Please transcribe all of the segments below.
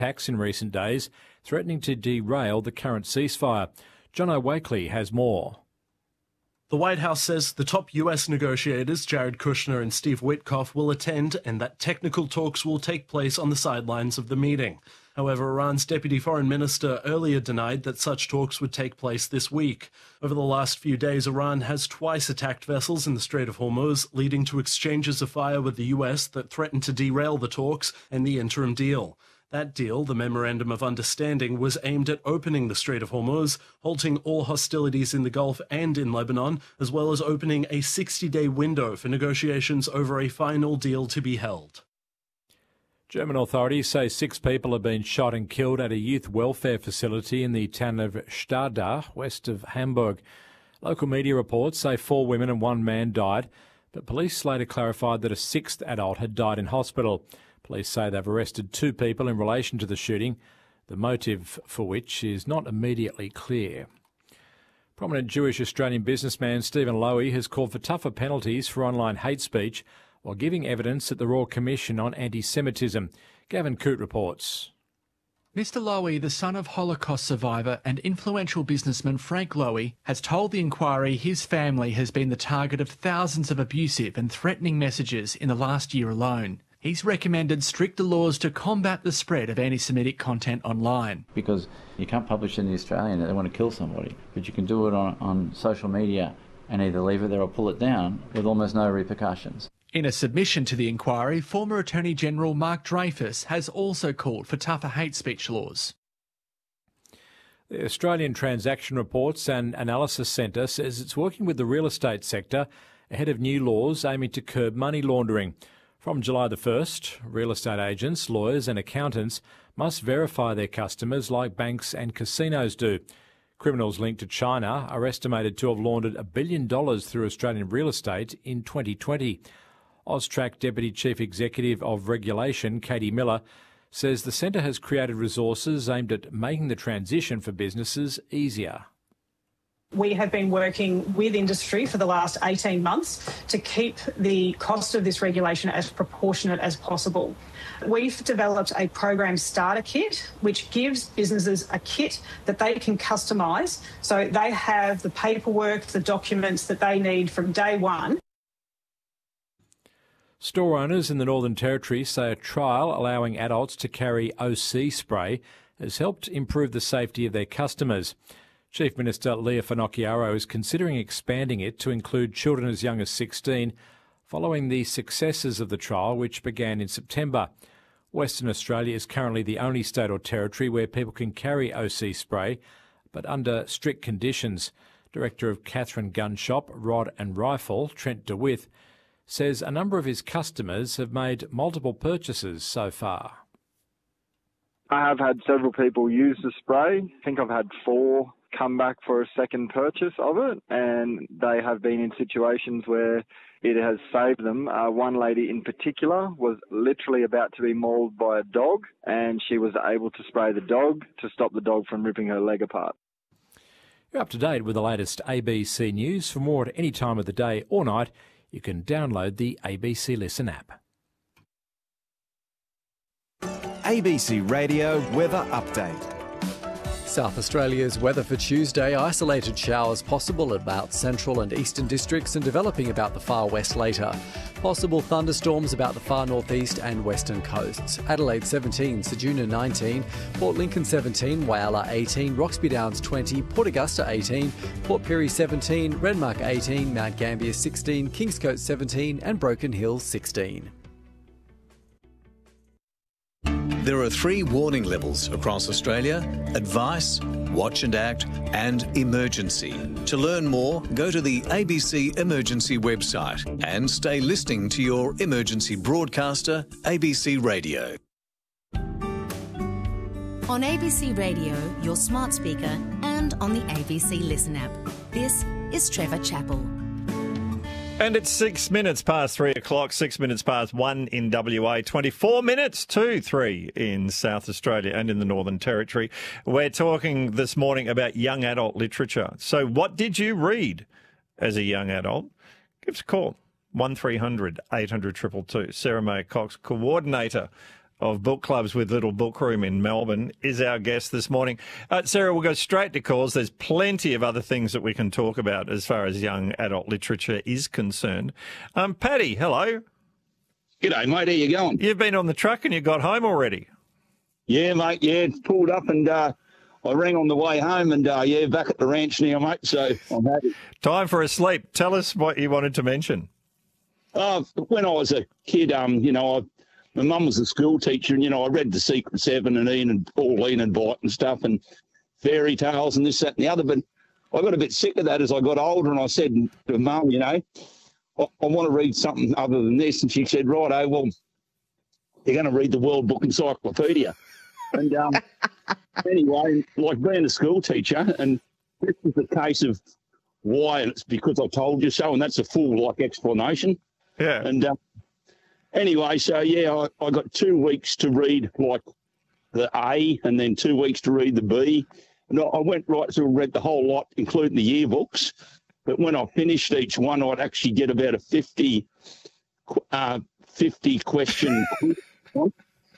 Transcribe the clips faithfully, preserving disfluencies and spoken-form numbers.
attacks in recent days, threatening to derail the current ceasefire. John O'Wakely has more. The White House says the top U S negotiators, Jared Kushner and Steve Witkoff, will attend and that technical talks will take place on the sidelines of the meeting. However, Iran's deputy foreign minister earlier denied that such talks would take place this week. Over the last few days, Iran has twice attacked vessels in the Strait of Hormuz, leading to exchanges of fire with the U S that threatened to derail the talks and the interim deal. That deal, the Memorandum of Understanding, was aimed at opening the Strait of Hormuz, halting all hostilities in the Gulf and in Lebanon, as well as opening a sixty-day window for negotiations over a final deal to be held. German authorities say six people have been shot and killed at a youth welfare facility in the town of Stade, west of Hamburg. Local media reports say four women and one man died, but police later clarified that a sixth adult had died in hospital. Police say they've arrested two people in relation to the shooting, the motive for which is not immediately clear. Prominent Jewish Australian businessman Stephen Lowy has called for tougher penalties for online hate speech while giving evidence at the Royal Commission on Anti-Semitism. Gavin Coote reports. Mister Lowy, the son of Holocaust survivor and influential businessman Frank Lowy, has told the inquiry his family has been the target of thousands of abusive and threatening messages in the last year alone. He's recommended stricter laws to combat the spread of anti-Semitic content online. Because you can't publish in the Australian that they want to kill somebody, but you can do it on, on social media and either leave it there or pull it down with almost no repercussions. In a submission to the inquiry, former Attorney General Mark Dreyfus has also called for tougher hate speech laws. The Australian Transaction Reports and Analysis Centre says it's working with the real estate sector ahead of new laws aiming to curb money laundering. From July the first, real estate agents, lawyers and accountants must verify their customers like banks and casinos do. Criminals linked to China are estimated to have laundered a billion dollars through Australian real estate in twenty twenty. Austrac Deputy Chief Executive of Regulation, Katie Miller, says the centre has created resources aimed at making the transition for businesses easier. We have been working with industry for the last eighteen months to keep the cost of this regulation as proportionate as possible. We've developed a program starter kit, which gives businesses a kit that they can customise so they have the paperwork, the documents that they need from day one. Store owners in the Northern Territory say a trial allowing adults to carry O C spray has helped improve the safety of their customers. Chief Minister Leah Finocchiaro is considering expanding it to include children as young as sixteen, following the successes of the trial, which began in September. Western Australia is currently the only state or territory where people can carry O C spray, but under strict conditions. Director of Catherine Gun Shop, Rod and Rifle, Trent DeWitt, says a number of his customers have made multiple purchases so far. I have had several people use the spray. I think I've had four come back for a second purchase of it, and they have been in situations where it has saved them. Uh, one lady in particular was literally about to be mauled by a dog, and she was able to spray the dog to stop the dog from ripping her leg apart. You're up to date with the latest A B C News. For more at any time of the day or night, you can download the A B C Listen app. A B C Radio Weather Update. South Australia's weather for Tuesday, isolated showers possible at about central and eastern districts and developing about the far west later. Possible thunderstorms about the far northeast and western coasts. Adelaide seventeen, Ceduna nineteen, Port Lincoln seventeen, Whyalla eighteen, Roxby Downs twenty, Port Augusta eighteen, Port Pirie seventeen, Renmark eighteen, Mount Gambier sixteen, Kingscote seventeen and Broken Hill sixteen. There are three warning levels across Australia: advice, watch and act, and emergency. To learn more, go to the A B C Emergency website and stay listening to your emergency broadcaster, A B C Radio. On A B C Radio, your smart speaker, and on the A B C Listen app. This is Trevor Chappell. And it's six minutes past three o'clock, six minutes past one in W A, twenty-four minutes to three in South Australia and in the Northern Territory. We're talking this morning about young adult literature. So what did you read as a young adult? Give us a call, one three hundred eight hundred two two two. Sarah May Cox, coordinator of book clubs with Little Book Room in Melbourne, is our guest this morning. Uh, Sarah, we'll go straight to calls. There's plenty of other things that we can talk about as far as young adult literature is concerned. Um, Paddy, hello. G'day, mate. How you going? You've been on the truck and you got home already. Yeah, mate. Yeah, it's pulled up and uh, I rang on the way home and, uh, yeah, back at the ranch now, mate, so I'm happy. Time for a sleep. Tell us what you wanted to mention. Uh, when I was a kid, um, you know, I, my mum was a school teacher and, you know, I read The Secret Seven and Enid, all Enid Blyton and stuff and fairy tales and this, that and the other. But I got a bit sick of that as I got older and I said to Mum, you know, I, I want to read something other than this. And she said, righto, well, you're going to read the World Book Encyclopedia. And um, anyway, like being a school teacher, and this is the case of why, and it's because I told you so, and that's a full, like, explanation. Yeah. And uh, anyway, so, yeah, I, I got two weeks to read, like, the A and then two weeks to read the B. And I, I went right through and read the whole lot, including the yearbooks. But when I finished each one, I'd actually get about a fifty, uh, fifty question. and,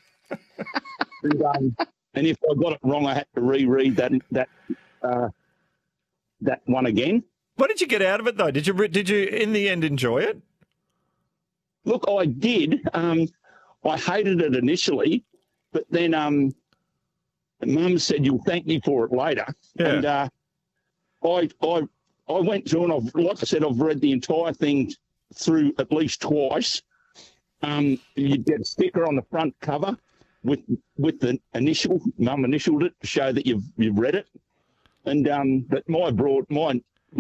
um, and if I got it wrong, I had to reread that that uh, that one again. What did you get out of it, though? Did you, did you in the end, enjoy it? Look, I did. Um, I hated it initially, but then um, Mum said, you'll thank me for it later. Yeah. And uh, I, I, I went through and, I've, like I said, I've read the entire thing through at least twice. Um, you get a sticker on the front cover with with the initial. Mum initialed it to show that you've you've read it. And um, but my broad, my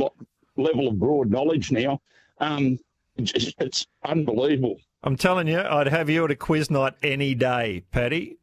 level of broad knowledge now, um, it's, it's unbelievable. I'm telling you, I'd have you at a quiz night any day, Paddy.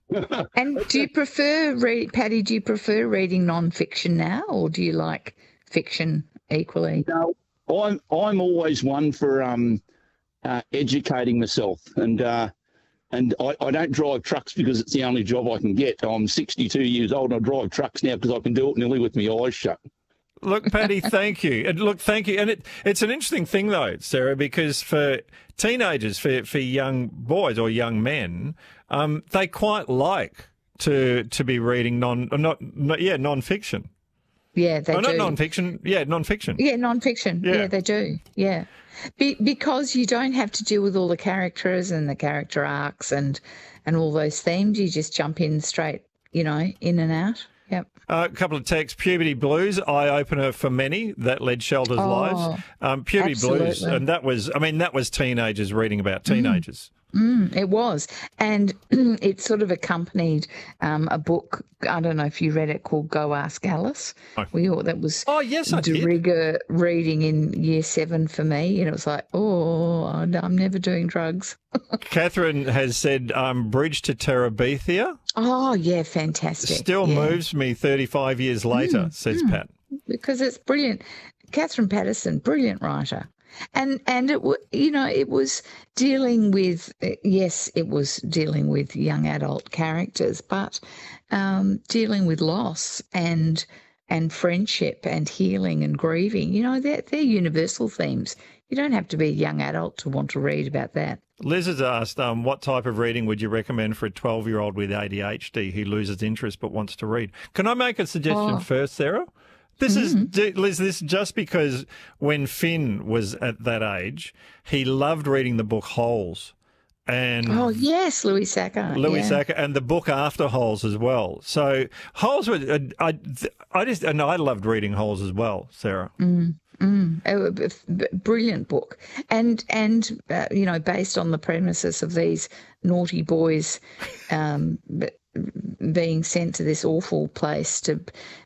And do you prefer, read, Paddy, do you prefer reading non-fiction now, or do you like fiction equally? No, I'm, I'm always one for um, uh, educating myself. And uh, and I, I don't drive trucks because it's the only job I can get. I'm sixty-two years old and I drive trucks now because I can do it nearly with my eyes shut. Look, Paddy, thank you. And look, thank you. And it, it's an interesting thing, though, Sarah, because for teenagers, for, for young boys or young men, um, they quite like to to be reading non, not, not yeah, non-fiction. Yeah, they oh, do. Not non-fiction. Yeah, non-fiction. Yeah, non-fiction. Yeah, yeah they do. Yeah. Be- because you don't have to deal with all the characters and the character arcs and, and all those themes. You just jump in straight, you know, in and out. Yep. Uh, a couple of texts. Puberty Blues, eye-opener for many that led Shelter's Oh, lives. Um, Puberty absolutely. Blues, and that was, I mean, that was teenagers reading about teenagers. Mm, it was. And it sort of accompanied um, a book, I don't know if you read it, called Go Ask Alice. Oh. We thought that was oh, yes, I de did. rigueur reading in year seven for me. And it was like, oh, I'm never doing drugs. Catherine has said um, Bridge to Terabithia. Oh, yeah, fantastic. Still yeah. moves me thirty-five years later, Mm, says mm. Pat. Because it's brilliant. Catherine Patterson, brilliant writer. And, and it, w- you know, it was dealing with, yes, it was dealing with young adult characters, but um, dealing with loss and and friendship and healing and grieving. You know, they're, they're universal themes. You don't have to be a young adult to want to read about that. Liz has asked, um, what type of reading would you recommend for a twelve-year-old with A D H D who loses interest but wants to read? Can I make a suggestion Oh. first, Sarah? This Mm-hmm. is, Liz, this is just because when Finn was at that age, he loved reading the book Holes. And Oh, yes, Louis Sacco. Louis yeah. Sacco, and the book after Holes as well. So Holes was, uh, I, I just, and I loved reading Holes as well, Sarah. Mm, mm. A b- b- brilliant book, and and uh, you know, based on the premises of these naughty boys um, b- being sent to this awful place to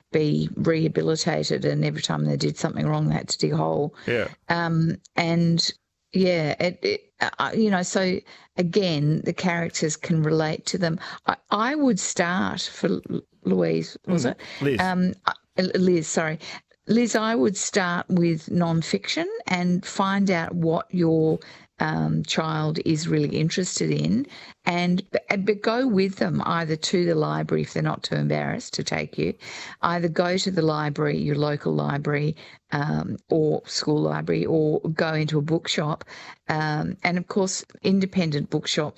be rehabilitated, and every time they did something wrong, they had to dig a hole. Yeah. Um, and yeah, it, it uh, you know, so again, the characters can relate to them. I, I would start for L- Louise, was Mm, it? Liz. Um, uh, Liz, sorry. Liz, I would start with non-fiction and find out what your um, child is really interested in, and but go with them either to the library if they're not too embarrassed to take you. Either go to the library, your local library, um, or school library, or go into a bookshop. Um, and of course, independent bookshops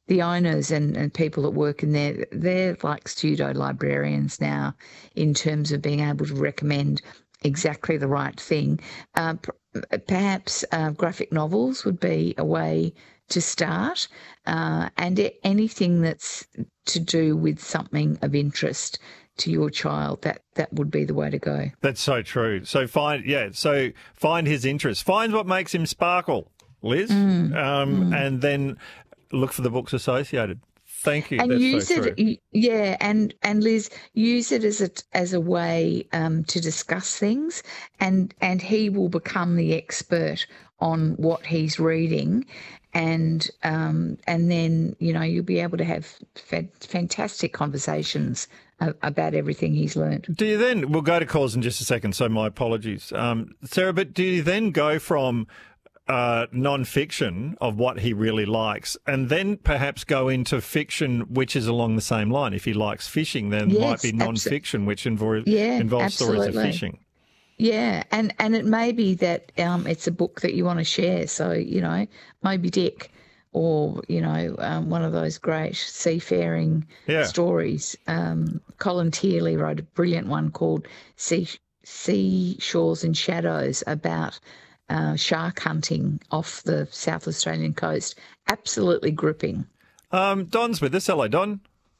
the owners and, and people that work in there, they're like pseudo librarians now in terms of being able to recommend exactly the right thing. Uh, perhaps uh, graphic novels would be a way to start, uh, and anything that's to do with something of interest to your child, that that would be the way to go. That's so true. So find, yeah, so find his interest. Find what makes him sparkle, Liz, Mm, um, mm. and then look for the books associated. Thank you. And That's use so it, true. y- yeah, and and Liz, use it as a as a way um, to discuss things, and and he will become the expert on what he's reading, and um, and then you know you'll be able to have fa- fantastic conversations a- about everything he's learned. Do you then, we'll go to calls in just a second, so my apologies. Um, Sarah, but do you then go from uh, non-fiction of what he really likes and then perhaps go into fiction which is along the same line? If he likes fishing, then it might Yes, be abso- non-fiction which invo- Yeah, involves stories of absolutely. fishing. Yeah, and, and it may be that um, it's a book that you want to share. So, you know, Moby Dick or, you know, um, one of those great seafaring Yeah. stories. Um, Colin Tearley wrote a brilliant one called Sea, sea Shores and Shadows about uh, shark hunting off the South Australian coast. Absolutely gripping. Um, Don's with us. Hello, Don.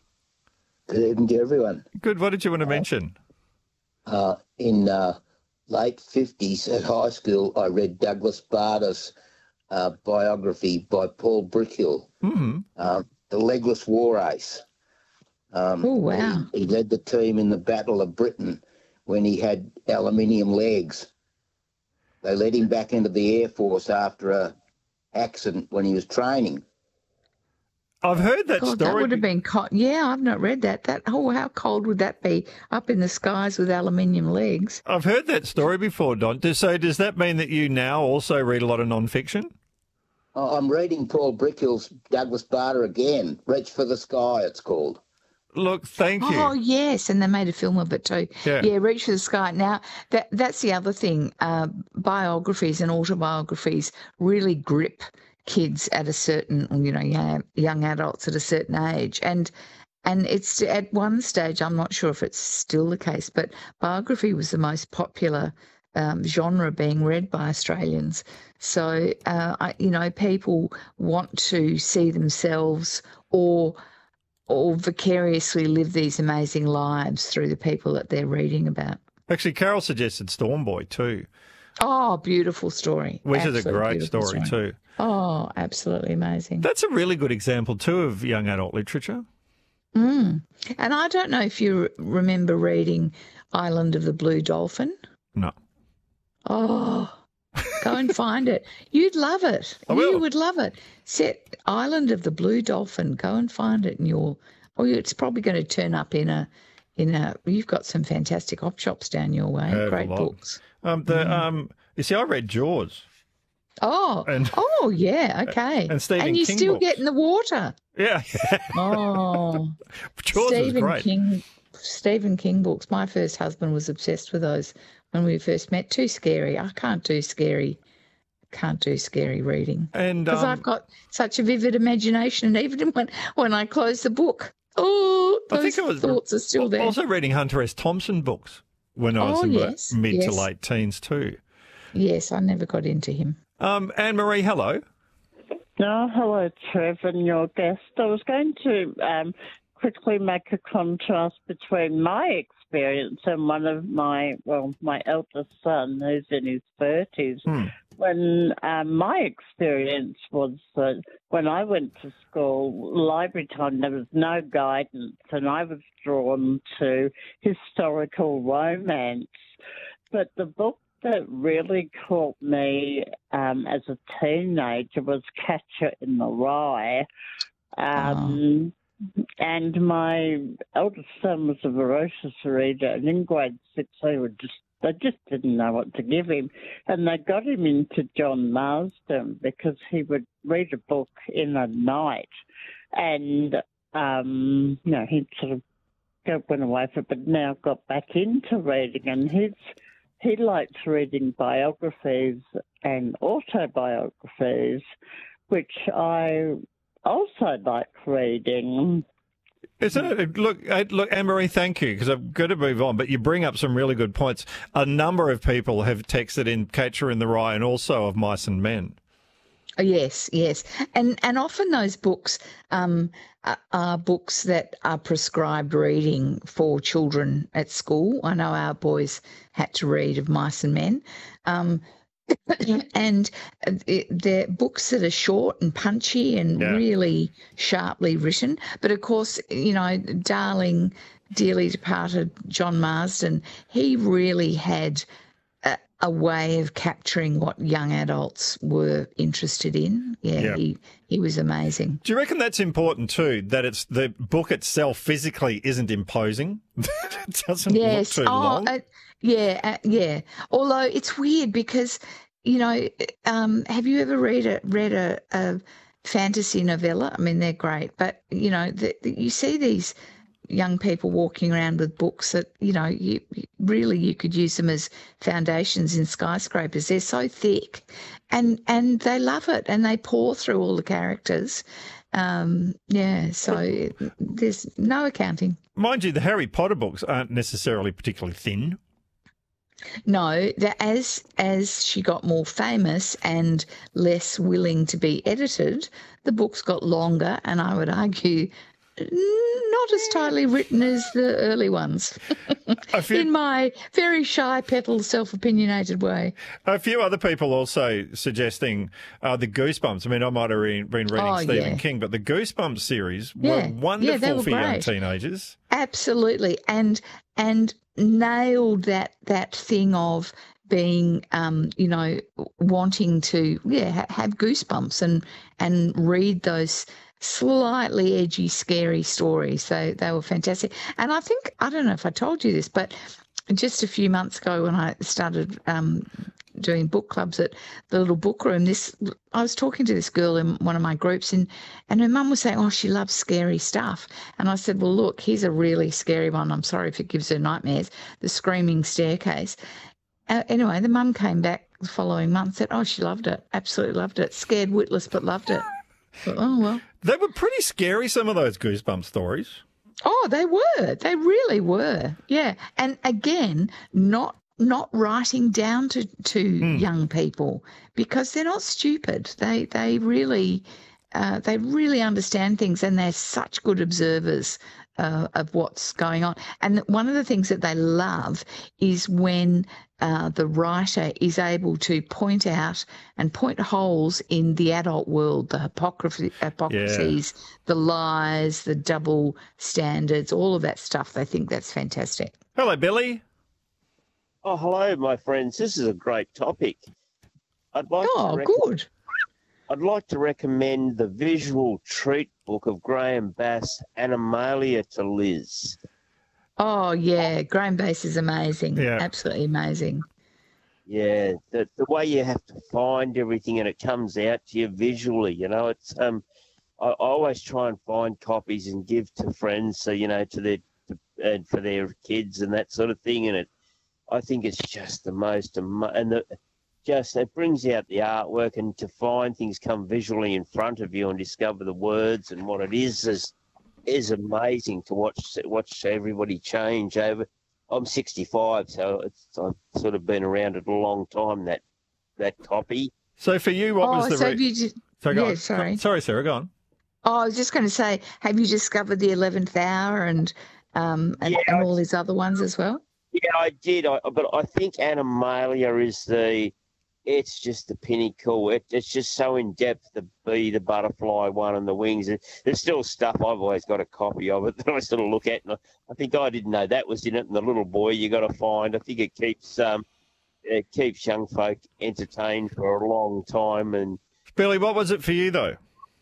Good evening to everyone. Good. What did you want to mention? Uh, in uh, late fifties at high school, I read Douglas Bader's uh, biography by Paul Brickhill, Mm-hmm. uh, The Legless War Ace. Um, Oh, wow. He, he led the team in the Battle of Britain when he had aluminium legs. They led him back into the Air Force after a accident when he was training. I've heard that God, that story. would have been cold. Yeah, I've not read that. That oh, how cold would that be up in the skies with aluminium legs? I've heard that story before, Don. Does- So does that mean that you now also read a lot of non-fiction? Oh, I'm reading Paul Brickhill's Douglas Bader again. Reach for the Sky, it's called. Look, thank you. Oh yes, and they made a film of it too. Yeah. Yeah, Reach for the Sky. Now that that's the other thing. Uh, biographies and autobiographies really grip kids at a certain, you know, young, young adults at a certain age, and and it's at one stage. I'm not sure if it's still the case, but biography was the most popular um, genre being read by Australians. So uh, I, you know, people want to see themselves or or vicariously live these amazing lives through the people that they're reading about. Actually, Carol suggested Stormboy too, Oh, beautiful story. which is a Absolute great beautiful story too. Oh, absolutely amazing. That's a really good example too of young adult literature. Mm. And I don't know if you remember reading Island of the Blue Dolphin. No. Oh, go and find it. You'd love it. I You will. would love it. Set Island of the Blue Dolphin. Go and find it, and you'll. Or it's probably going to turn up in a, in a. You've got some fantastic op shops down your way. Have a Great lot. books. Um, the um, you see, I read Jaws. Oh, And- oh yeah, okay. and Stephen you King still books. get in the water. Yeah, Oh, Jaws is Stephen great. King, Stephen King books. My first husband was obsessed with those when we first met. Too scary. I can't do scary. Can't do scary reading And because um, I've got such a vivid imagination. And even when when I close the book, oh, I those think I was thoughts are still there. also reading Hunter S. Thompson books when I was Oh, in yes, my mid to yes. late teens too. Yes, I never got into him. Um, Anne Marie, hello. Oh, hello, Trev, and your guest. I was going to um, quickly make a contrast between my experience and one of my, well, my eldest son, who's in his thirties. Hmm. When um, my experience was that when I went to school, library time, there was no guidance, and I was drawn to historical romance. But the book that really caught me um, as a teenager was Catcher in the Rye. Um, And my eldest son was a voracious reader, and in grade six they were just they just didn't know what to give him, and they got him into John Marsden because he would read a book in a night, and um, you know he'd sort of go went away for it, but now got back into reading, and he's he likes reading biographies and autobiographies, which I also like reading. Isn't it? Look, uh, look, Anne-Marie, thank you, because I've got to move on, but you bring up some really good points. A number of people have texted in Catcher in the Rye and also of Mice and Men. Yes, yes. And and often those books um, are, are books that are prescribed reading for children at school. I know our boys had to read of Mice and Men. Um, and it, they're books that are short and punchy and yeah. really sharply written. But, of course, you know, darling, dearly departed John Marsden, he really had a, a way of capturing what young adults were interested in. Yeah, yeah, he he was amazing. Do you reckon that's important too, that it's the book itself physically isn't imposing? It doesn't yes. look too oh, long? Uh, yeah, uh, yeah. Although it's weird because, you know, um, have you ever read a, read a, a fantasy novella? I mean, they're great, but, you know, the, the, you see these young people walking around with books that, you know, you really you could use them as foundations in skyscrapers. They're so thick, and and they love it, and they pour through all the characters. Um, yeah, so there's no accounting. Mind you, the Harry Potter books aren't necessarily particularly thin. No, that as as she got more famous and less willing to be edited, the books got longer, and I would argue not as tightly written as the early ones, few, in my very shy, petal, self-opinionated way. A few other people also suggesting uh, the Goosebumps. I mean, I might have re- been reading oh, Stephen yeah. King, but the Goosebumps series yeah. were wonderful yeah, were for great. young teenagers. Absolutely, and and nailed that that thing of being, um, you know, wanting to yeah ha- have goosebumps and and read those slightly edgy, scary stories. They they were fantastic. And I think, I don't know if I told you this, but just a few months ago when I started um, doing book clubs at the Little Book Room, this I was talking to this girl in one of my groups, and, and her mum was saying, oh, she loves scary stuff. And I said, well, look, here's a really scary one. I'm sorry if it gives her nightmares, The Screaming Staircase. Uh, anyway, the mum came back the following month and said, oh, she loved it, absolutely loved it. Scared witless, but loved it. But, oh, well. They were pretty scary, some of those Goosebumps stories. Oh, they were. They really were. Yeah. And again, not not writing down to, to mm. young people, because they're not stupid. They they really uh, they really understand things, and they're such good observers uh, of what's going on. And one of the things that they love is when Uh, the writer is able to point out and point holes in the adult world, the hypocrisy, hypocrisies, yeah. the lies, the double standards, all of that stuff. They think that's fantastic. Hello, Billy. Oh, hello, my friends. This is a great topic. I'd like oh, to rec- good. I'd like to recommend the visual treat book of Graham Bass, Animalia, to Liz. Oh, yeah, Graham Bass is amazing. Yeah. Absolutely amazing. Yeah, the the way you have to find everything and it comes out to you visually, you know, it's um, I, I always try and find copies and give to friends, so, you know, to their to, and for their kids and that sort of thing, and it, I think it's just the most, and the just it brings out the artwork, and to find things come visually in front of you and discover the words and what it is is. is amazing to watch watch everybody change over. I'm sixty-five, so it's I've sort of been around it a long time, that that copy. So for you, what oh, was the... So re- have you just, sorry, yeah, on. sorry. Sorry, Sarah, go on. Oh, I was just going to say, have you discovered the eleventh hour and um and, yeah, and all these other ones as well? Yeah, I did, I, but I think Animalia is the... It's just the pinnacle. It, it's just so in depth. The bee, the butterfly one, and the wings. There's still stuff. I've always got a copy of it that I sort of look at, and I, I think I didn't know that was in it. And the little boy you got to find. I think it keeps um, it keeps young folk entertained for a long time. And Billy, what was it for you though?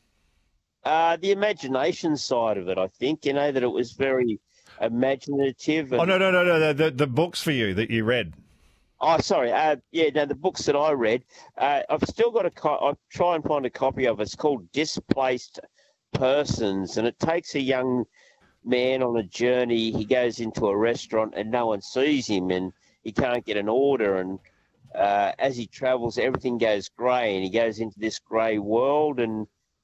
Uh, the imagination side of it, I think. You know, that it was very imaginative. And, oh no, no, no, no. The, the the books for you that you read. Oh, sorry. Uh, yeah, no, the books that I read, uh, I've still got a co- I'll try and find a copy of it. It's called Displaced Persons, and it takes a young man on a journey. He goes into a restaurant and no one sees him, and he can't get an order. And uh, as he travels, everything goes grey, and he goes into this grey world, and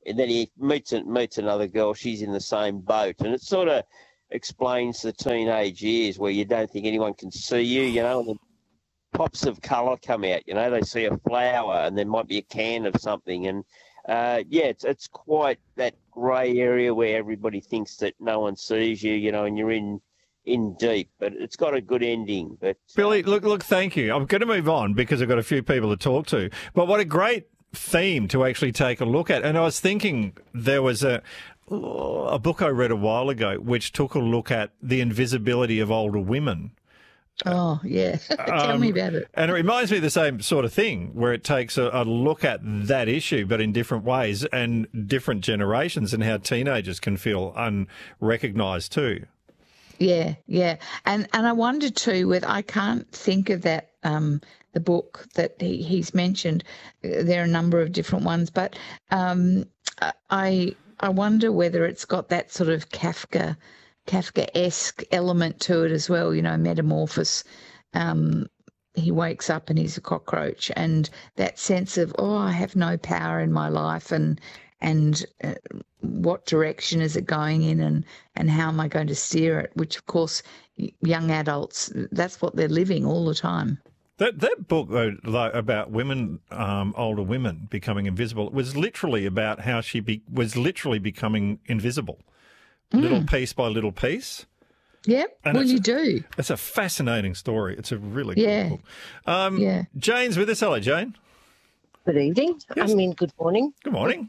and then he meets meets another girl. She's in the same boat, and it sort of explains the teenage years where you don't think anyone can see you, you know, and then pops of colour come out, you know, they see a flower and there might be a can of something, and uh, yeah, it's it's quite that grey area where everybody thinks that no one sees you, you know, and you're in in deep, but it's got a good ending. But Billy, look, look, thank you. I'm going to move on because I've got a few people to talk to, but what a great theme to actually take a look at. And I was thinking there was a a book I read a while ago which took a look at the invisibility of older women. Oh, yeah. Tell um, me about it. And it reminds me of the same sort of thing where it takes a, a look at that issue, but in different ways and different generations, and how teenagers can feel unrecognised too. Yeah, yeah. And and I wonder too, with I can't think of that, um, the book that he, he's mentioned. There are a number of different ones, but um, I I wonder whether it's got that sort of Kafka Kafka-esque element to it as well, you know, metamorphosis. Um, he wakes up and he's a cockroach, and that sense of, oh, I have no power in my life, and and uh, what direction is it going in, and, and how am I going to steer it, which, of course, young adults, that's what they're living all the time. That that book, though, like, about women, um, older women becoming invisible, it was literally about how she be, was literally becoming invisible. Mm. Little piece by little piece. Yep, And well, it's you a, do. It's a fascinating story. It's a really Yeah. good book. Um, Yeah. Jane's with us. Hello, Jane. Good evening. Yes. I mean, good morning. Good morning.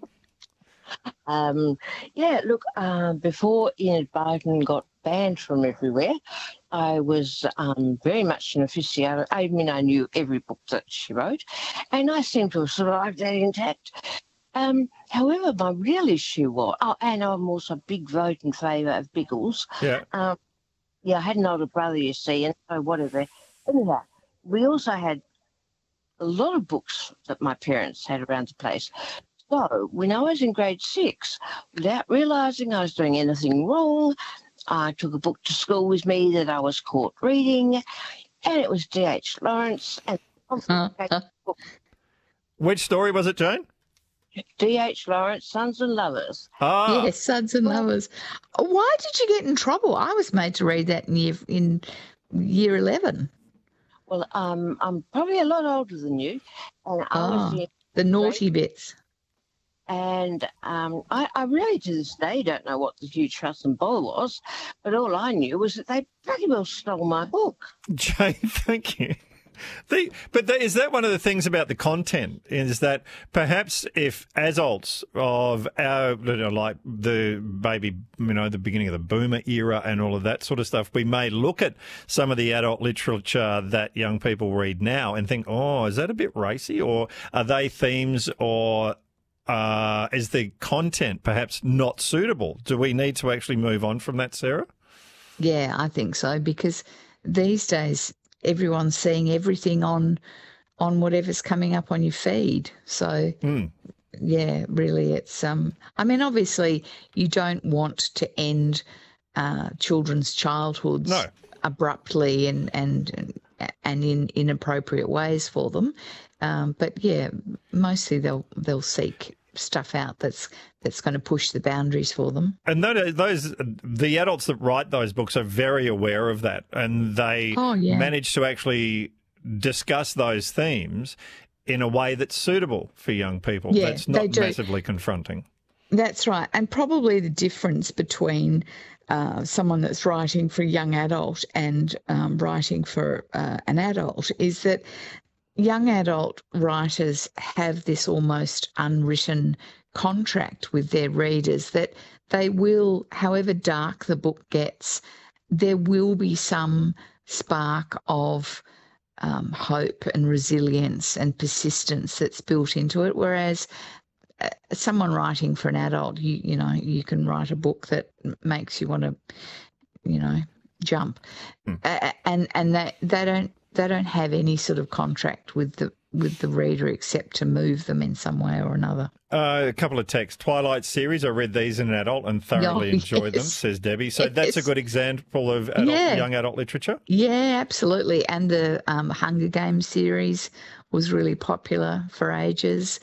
Um, yeah, look, uh, before Enid Blyton got banned from everywhere, I was um, very much an aficionado. I mean, I knew every book that she wrote, and I seem to have survived that intact. Um, however, my real issue was, oh, and I'm also a big vote in favour of Biggles. Yeah. Um, yeah, I had an older brother, you see, and so whatever. Anyhow, we also had a lot of books that my parents had around the place. So when I was in grade six, without realising I was doing anything wrong, I took a book to school with me that I was caught reading, and it was D H Lawrence. And Which story was it, Jane? D H Lawrence, Sons and Lovers. Ah. Yes, Sons and Lovers. Why did you get in trouble? I was made to read that in year, in year eleven. Well, um, I'm probably a lot older than you, and I was Oh, in the naughty bits. And um, I, I really, to this day, don't know what the huge fuss and bother was, but all I knew was that they pretty well stole my book. Jane, thank you. The, but the, is that one of the things about the content, is that perhaps if adults of our, you know, like the baby, you know, the beginning of the boomer era and all of that sort of stuff, we may look at some of the adult literature that young people read now and think, oh, is that a bit racy? Or are they themes, or uh, is the content perhaps not suitable? Do we need to actually move on from that, Sarah? Yeah, I think so, because these days everyone's seeing everything on on whatever's coming up on your feed. So, mm. yeah, really, it's um. I mean, obviously, you don't want to end uh, children's childhoods no. abruptly and and and in inappropriate ways for them. Um, but yeah, mostly they'll they'll seek stuff out that's that's going to push the boundaries for them. And those, those the adults that write those books are very aware of that, and they oh, yeah. manage to actually discuss those themes in a way that's suitable for young people. Yeah, that's not they do. massively confronting. That's right. And probably the difference between uh, someone that's writing for a young adult and um, writing for uh, an adult is that young adult writers have this almost unwritten contract with their readers that they will, however dark the book gets, there will be some spark of um, hope and resilience and persistence that's built into it. Whereas uh, someone writing for an adult, you you know, you can write a book that makes you want to, you know, jump, mm. uh, and and they they don't. They don't have any sort of contract with the with the reader except to move them in some way or another. Uh, a couple of texts. Twilight series, I read these in an adult and thoroughly oh, enjoyed yes. them, says Debbie. So yes. that's a good example of adult, yeah. young adult literature? Yeah, absolutely. And the um, Hunger Games series was really popular for ages.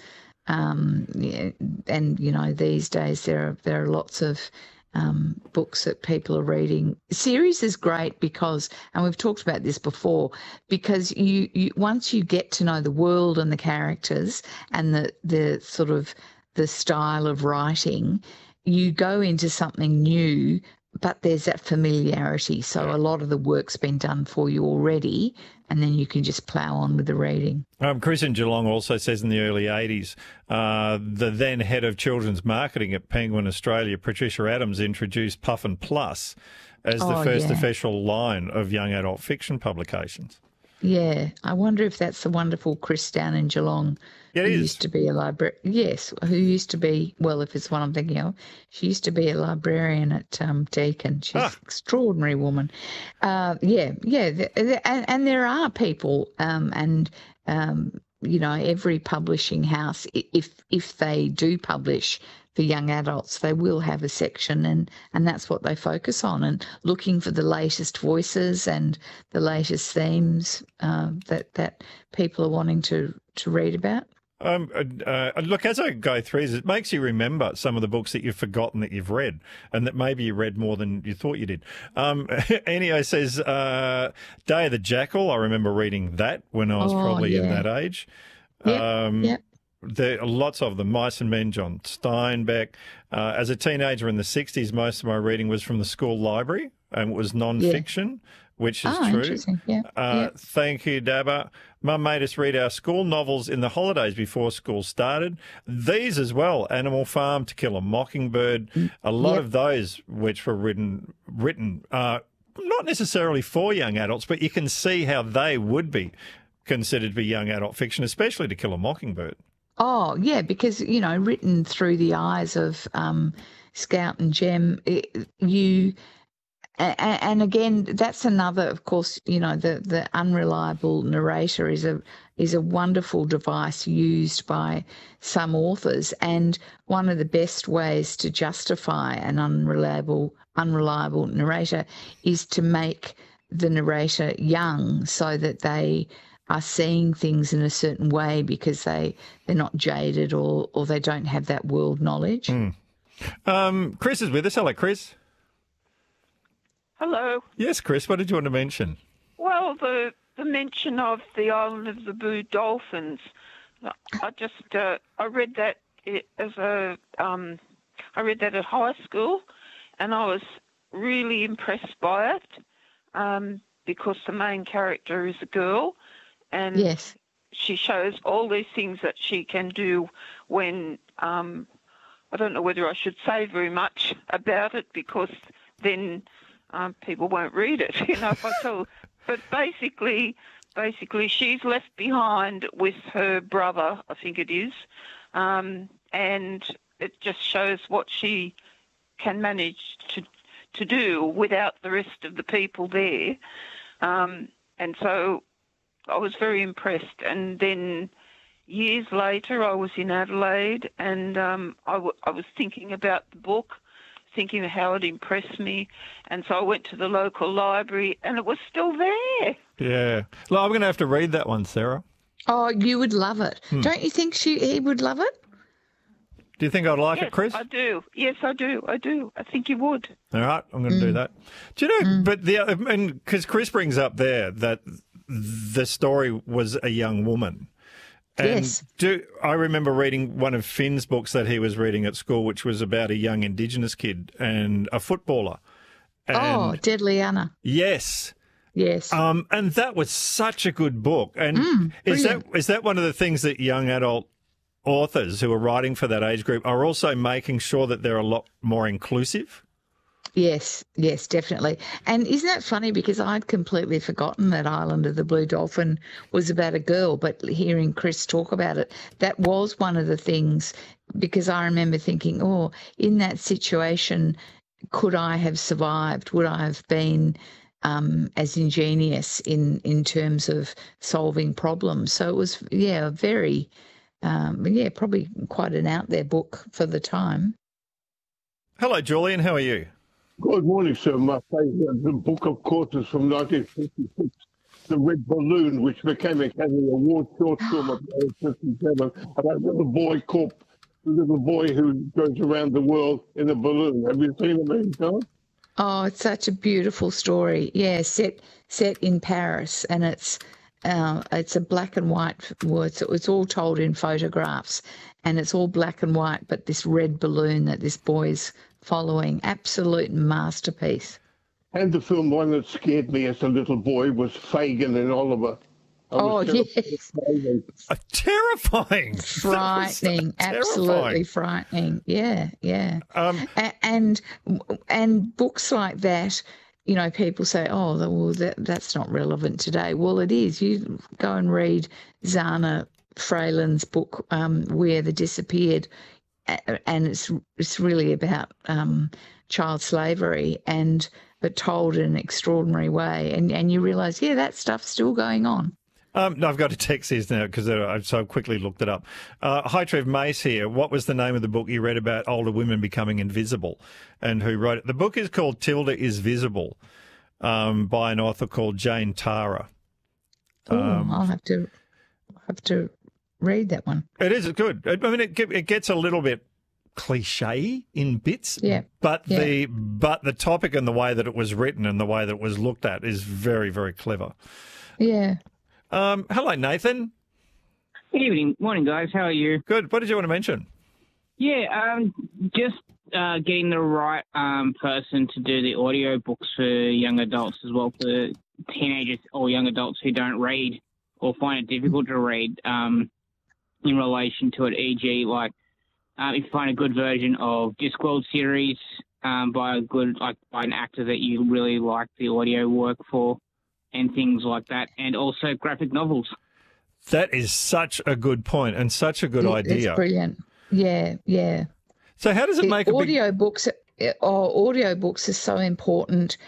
Um, yeah, and, you know, these days there are, there are lots of um, books that people are reading. Series is great because, and we've talked about this before, because you, you once you get to know the world and the characters and the, the sort of the style of writing, you go into something new, but there's that familiarity. So a lot of the work's been done for you already, and then you can just plough on with the reading. Um, Chris in Geelong also says in the early eighties, uh, the then head of children's marketing at Penguin Australia, Patricia Adams, introduced Puffin Plus as the Oh, first yeah. official line of young adult fiction publications. Yeah, I wonder if that's the wonderful Chris down in Geelong. It who is. used to be a library. Yes, who used to be, well, if it's what I'm thinking of, she used to be a librarian at um, Deakin. She's Ah. an extraordinary woman. Uh, yeah, yeah, th- th- and, and there are people, um, and um, you know, every publishing house, i- if if they do publish for young adults, they will have a section, and, and that's what they focus on, and looking for the latest voices and the latest themes uh, that that people are wanting to, to read about. Um, uh, uh, look, as I go through this, it makes you remember some of the books that you've forgotten that you've read, and that maybe you read more than you thought you did. Um, Enio says, uh, Day of the Jackal, I remember reading that when I was Oh, probably in yeah. that age. Yep, um, yep. There are lots of them. Mice and Men, John Steinbeck. Uh, as a teenager in the sixties, most of my reading was from the school library, and it was non-fiction, which is Ah, true. interesting. Yeah, Uh, yeah. Thank you, Dabba. Mum made us read our school novels in the holidays before school started. These as well, Animal Farm, To Kill a Mockingbird, a lot Yep. of those which were written, written uh, not necessarily for young adults, but you can see how they would be considered to be young adult fiction, especially To Kill a Mockingbird. Oh, yeah, because, you know, written through the eyes of um, Scout and Jem, it, you... And, and again, that's another, of course, you know, the, the unreliable narrator is a is a wonderful device used by some authors, and one of the best ways to justify an unreliable unreliable narrator is to make the narrator young, so that they are seeing things in a certain way because they they're not jaded or or they don't have that world knowledge. Mm. Um, Chris is with us. Hello, Chris. Hello. Yes, Chris, what did you want to mention? Well, the the mention of the island of the Blue Dolphins, I just uh, I read that as a um, I read that at high school, and I was really impressed by it um, because the main character is a girl, and Yes. she shows all these things that she can do when um, I don't know whether I should say very much about it because then. Um, people won't read it, you know. If I tell, but basically, basically, she's left behind with her brother, I think it is, um, and it just shows what she can manage to to do without the rest of the people there. Um, and so, I was very impressed. And then years later, I was in Adelaide, and um, I, w- I was thinking about the book. Thinking of how it impressed me, and so I went to the local library, and it was still there. Yeah. Well, I'm going to have to read that one, Sarah. Oh, you would love it. Hmm. Don't you think she he would love it? Do you think I'd like yes, it, Chris? I do. Yes, I do. I do. I think you would. All right, I'm going to do that. Do you know, but the, and because Chris brings up there that the story was a young woman. And Yes. do I remember reading one of Finn's books that he was reading at school, which was about a young Indigenous kid and a footballer. And Oh, Deadly Anna. yes. Yes. Um, and that was such a good book. And Mm, is that brilliant. is that one of the things that young adult authors who are writing for that age group are also making sure that they're a lot more inclusive? Yes, yes, definitely. And isn't that funny? Because I'd completely forgotten that Island of the Blue Dolphin was about a girl, but hearing Chris talk about it, that was one of the things, because I remember thinking, oh, in that situation, could I have survived? Would I have been um, as ingenious in, in terms of solving problems? So it was, yeah, very, um, yeah, probably quite an out there book for the time. Hello, Julian. How are you? Good morning, sir. My favourite book, of course, is from nineteen fifty-six, The Red Balloon, which became a Academy Award short film of fifty-seven, about a little boy called the little boy who goes around the world in a balloon. Have you seen it many times? Oh, it's such a beautiful story. Yeah, set set in Paris, and it's uh, it's a black and white. Well, it's, it's all told in photographs, and it's all black and white. But this red balloon that this boy's following, absolute masterpiece. And the film one that scared me as a little boy was Fagin and Oliver. I Oh, yes. Uh, terrifying. Frightening, absolutely frightening. Yeah, yeah. Um, A- and and books like that, you know, people say, oh, well, that, that's not relevant today. Well, it is. You go and read Zana Freyland's book, um, Where the Disappeared, a- and it's it's really about um, child slavery, and but told in an extraordinary way. And, and you realise, yeah, that stuff's still going on. Um, no, I've got a text here now because I so quickly looked it up. Uh, hi, Trev Mace here. What was the name of the book you read about older women becoming invisible, and who wrote it? The book is called Tilda is Visible, um, by an author called Jane Tara. Oh, Um, I'll have to have to read that one. It is good. I mean, it, ge- it gets a little bit cliche in bits, Yeah, but yeah. the but the topic and the way that it was written and the way that it was looked at is very, very clever. Yeah. Um, hello, Nathan. Good evening. Morning, guys. How are you? Good. What did you want to mention? Yeah, um, just uh, getting the right um, person to do the audio books for young adults as well, for teenagers or young adults who don't read or find it difficult to read um, in relation to it, for example, like um, if you find a good version of Discworld series um, by a good, like by an actor that you really like the audio work for, and things like that, and also graphic novels. That is such a good point and such a good Yeah, idea. It's brilliant. Yeah, yeah. So how does it The make a big... audio books? Oh, audio books are so important.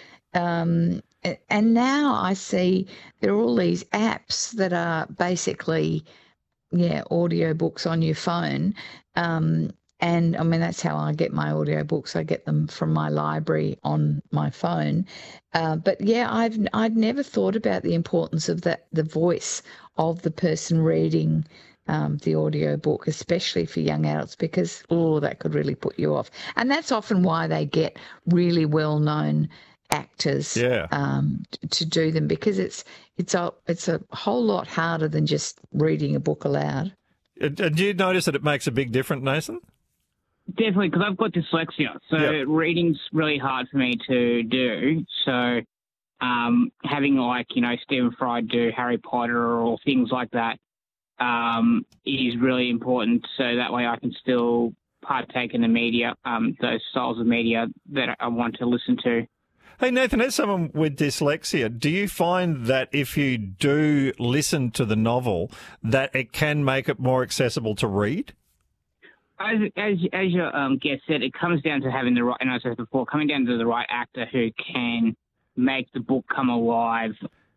Um, and now I see there are all these apps that are basically, yeah, audio books on your phone. Um, and I mean, that's how I get my audio books. I get them from my library on my phone. Uh, but yeah, I've I've never thought about the importance of that, the voice of the person reading um, the audio book, especially for young adults, because oh, that could really put you off. And that's often why they get really well-known actors Yeah. um, t- to do them, because it's it's a it's a whole lot harder than just reading a book aloud. Uh, Do you notice that it makes a big difference, Nathan? Definitely, because I've got dyslexia, so Yeah. reading's really hard for me to do. So um, having, like, you know, Stephen Fry do Harry Potter or things like that um, is really important, so that way I can still partake in the media, um, those styles of media that I want to listen to. Hey, Nathan, as someone with dyslexia, do you find that if you do listen to the novel, that it can make it more accessible to read? As as as your um, guest said, it comes down to having the right, and I said before, coming down to the right actor who can make the book come alive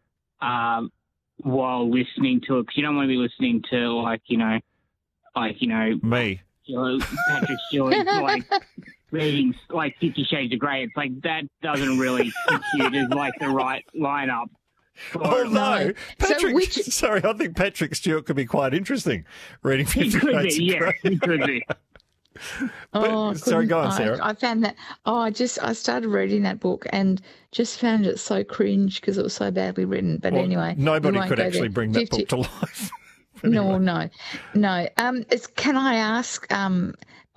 um, while listening to it. Because you don't want to be listening to, like, you know, like you know, me, you know, Patrick Stewart, like reading like Fifty Shades of Grey. It's like that doesn't really compute as like the right lineup. Oh, no. Patrick, So which- sorry, I think Patrick Stewart could be quite interesting reading He Fifty could Shades be, of yeah, Grey. he could be. Oh, sorry, go on, couldn't- Sarah. I, I found that. Oh, I just I started reading that book and just found it so cringe because it was so badly written. But Well, anyway, we nobody won't could go actually there. bring that fifty book to life. No, no, no. Um, it's, can I ask? Um,